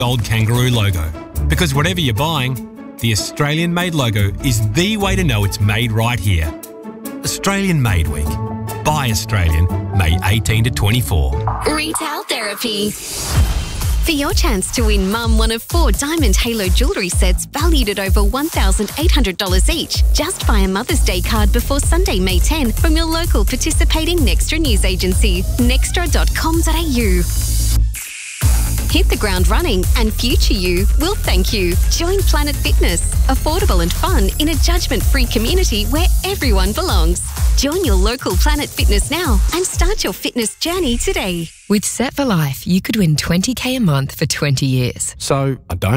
gold kangaroo logo. Because whatever you're buying, the Australian-made logo is the way to know it's made right here. Australian Made Week. Buy Australian, May 18 to 24. Retail Therapy. For your chance to win Mum one of 4 Diamond Halo jewellery sets valued at over $1,800 each, just buy a Mother's Day card before Sunday, May 10 from your local participating Nextra news agency, nextra.com.au. Hit the ground running and future you will thank you. Join Planet Fitness, affordable and fun in a judgment-free community where everyone belongs. Join your local Planet Fitness now and start your fitness journey today. With Set for Life, you could win $20,000 a month for 20 years. So, I don't